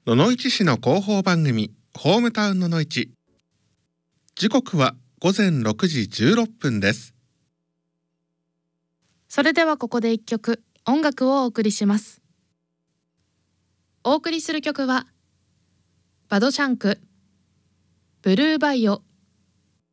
野々市市の広報番組ホームタウン野々市。時刻は午前6時16分です。 それではここで一曲音楽をお送りします。お送りする曲はバドシャンクブルーバイオ